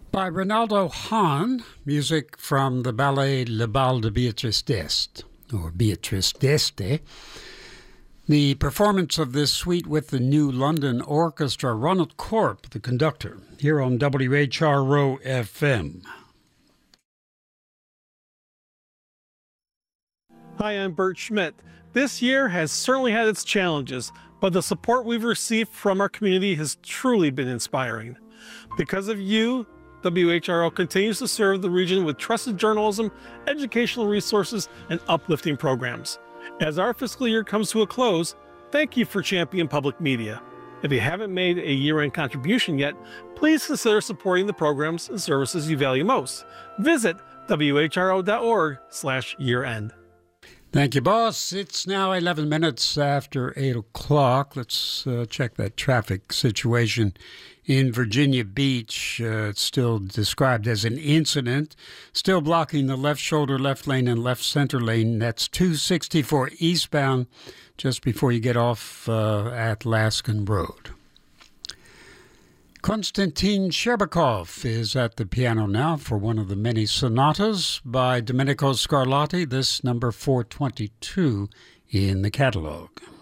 By Ronaldo Hahn, music from the ballet Le Bal de Beatrice d'Este, or Beatrice d'Este. The performance of this suite with the New London Orchestra, Ronald Corp, the conductor, here on WHRO FM. Hi, I'm Bert Schmidt. This year has certainly had its challenges, but the support we've received from our community has truly been inspiring. Because of you, WHRO continues to serve the region with trusted journalism, educational resources, and uplifting programs. As our fiscal year comes to a close, thank you for championing public media. If you haven't made a year-end contribution yet, please consider supporting the programs and services you value most. Visit whro.org/year-end. Thank you, boss. It's now 11 minutes after 8 o'clock. Let's check that traffic situation in Virginia Beach. It's still described as an incident, still blocking the left shoulder, left lane, and left center lane. That's 264 eastbound just before you get off at Laskin Road. Konstantin Sherbakov is at the piano now for one of the many sonatas by Domenico Scarlatti, this number 422 in the catalog.